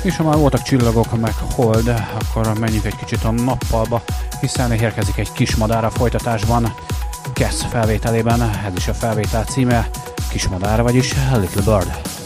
És ha már voltak csillagok meg hold, akkor menjünk egy kicsit a nappalba, hiszen érkezik egy Kismadár a folytatásban, Cass felvételében, ez is a felvétel címe, Kismadár, vagyis Little Bird.